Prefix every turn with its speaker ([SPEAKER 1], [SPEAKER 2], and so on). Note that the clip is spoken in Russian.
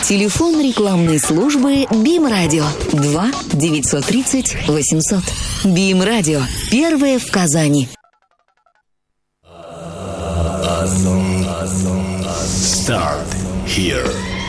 [SPEAKER 1] Телефон рекламной службы БИМ Радио 2 930 800. БИМ Радио. Первое в Казани.
[SPEAKER 2] Start here.